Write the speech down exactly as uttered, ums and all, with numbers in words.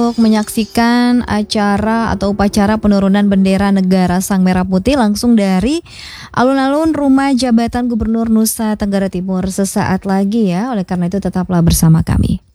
untuk menyaksikan acara atau upacara penurunan bendera negara Sang Merah Putih langsung dari alun-alun Rumah Jabatan Gubernur Nusa Tenggara Timur sesaat lagi ya. Oleh karena itu tetaplah bersama kami.